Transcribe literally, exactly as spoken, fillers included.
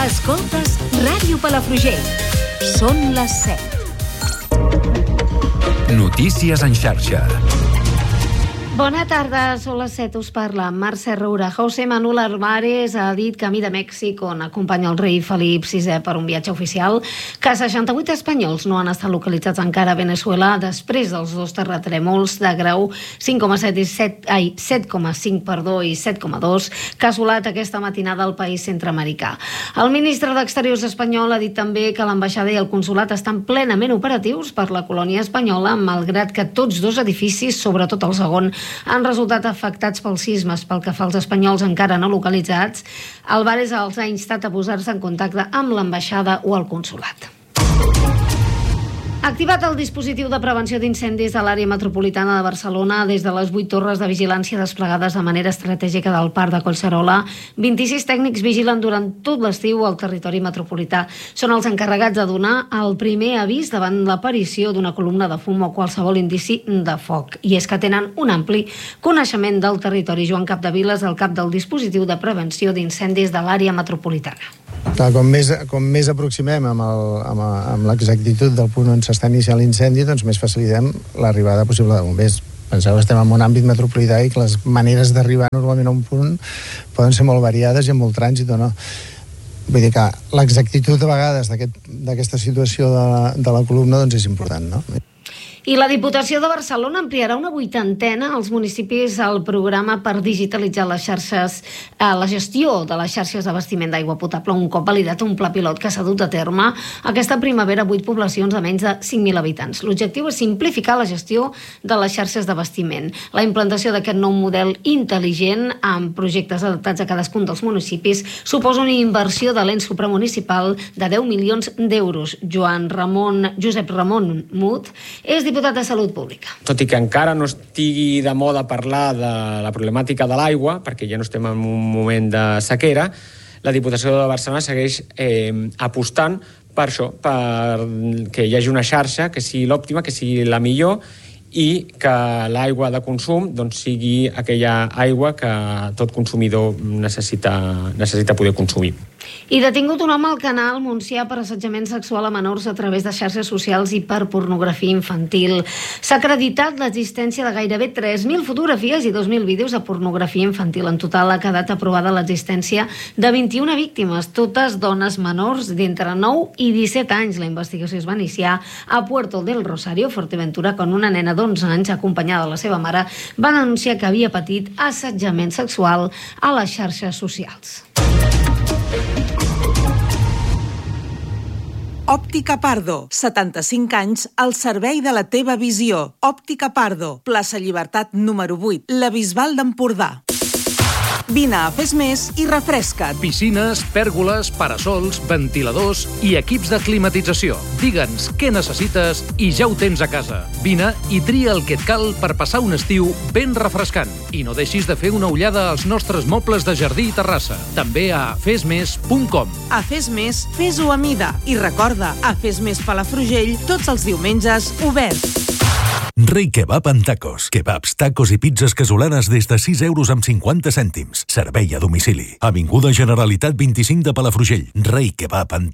Escoltes Ràdio Palafrugell. Són les set. Notícies en xarxa. Bona tarda, són les set, us parla Mercè Roura. José Manuel Álvarez ha dit camí de Mèxic, on acompanya el rei Felip sisè per un viatge oficial, que seixanta-vuit espanyols no han estat localitzats encara a Veneçuela després dels dos terratrèmols de grau cinc coma set i set coma cinc perdó, i set coma dos que ha assolat aquesta matinada al país centreamericà. El ministre d'Exteriors espanyol ha dit també que l'ambaixada i el consolat estan plenament operatius per la colònia espanyola, malgrat que tots dos edificis, sobretot el segon, han resultat afectats pels sismes. Pel que fa als espanyols encara no localitzats, Álvarez els ha instat a posar-se en contacte amb l'ambaixada o el consolat. Activat el dispositiu de prevenció d'incendis de l'àrea metropolitana de Barcelona des de les vuit torres de vigilància desplegades de manera estratègica del Parc de Collserola. vint-i-sis tècnics vigilen durant tot l'estiu al territori metropolità. Són els encarregats de donar el primer avís davant l'aparició d'una columna de fum o qualsevol indici de foc. I és que tenen un ampli coneixement del territori. Joan Capdevila és el cap del dispositiu de prevenció d'incendis de l'àrea metropolitana. Clar, com més, com més aproximem amb, el, amb, amb l'exactitud del punt on s'està iniciant l'incendi, doncs més facilitem l'arribada possible de bombers. Penseu que estem en un àmbit metropolità i que les maneres d'arribar normalment a un punt poden ser molt variades i amb molt trànsit o no. Vull dir que l'exactitud de vegades d'aquesta aquest, situació de la, de la columna doncs és important, no? I la Diputació de Barcelona ampliarà una vuitantena als municipis al programa per digitalitzar les xarxes, eh, la gestió de les xarxes d'abastiment d'aigua potable, un cop validat un pla pilot que s'ha dut a terme aquesta primavera a vuit poblacions de menys de cinc mil habitants. L'objectiu és simplificar la gestió de les xarxes d'abastiment. La implantació d'aquest nou model intel·ligent amb projectes adaptats a cadascun dels municipis suposa una inversió de l'ens supramunicipal de deu milions d'euros. Joan Ramon, Josep Ramon Mut és diputat de Salut Pública. Tot i que encara no estigui de moda parlar de la problemàtica de l'aigua, perquè ja no estem en un moment de sequera, la Diputació de Barcelona segueix eh, apostant per això, per que hi hagi una xarxa que sigui l'òptima, que sigui la millor, i que l'aigua de consum doncs, sigui aquella aigua que tot consumidor necessita, necessita poder consumir. I detingut un home al Canal Montsià per assetjament sexual a menors a través de xarxes socials i per pornografia infantil. S'ha acreditat l'existència de gairebé tres mil fotografies i dos mil vídeos de pornografia infantil. En total ha quedat aprovada l'existència de vint-i-una víctimes, totes dones menors d'entre nou i disset anys. La investigació es va iniciar a Puerto del Rosario, Fuerteventura, quan una nena d'onze anys, acompanyada de la seva mare, va denunciar que havia patit assetjament sexual a les xarxes socials. Òptica Pardo, setanta-cinc anys al servei de la teva visió. Òptica Pardo, plaça Llibertat número vuit, la Bisbal d'Empordà. Vine a Fes Més i refresca't. Piscines, pèrgoles, parasols, ventiladors i equips de climatització. Digue'ns què necessites i ja ho tens a casa. Vine i tria el que et cal per passar un estiu ben refrescant. I no deixis de fer una ullada als nostres mobles de jardí i terrassa. També a fes més punt com. A Fes Més, fes-ho a mida. I recorda, a Fes Més Palafrugell, tots els diumenges, obert. Rei Kebab en tacos. Kebabs, tacos i pizzas casolanes des de sis euros amb cinquanta cèntims. Servei a domicili. Avinguda Generalitat vint-i-cinc de Palafrugell. Rei Kebab en tacos.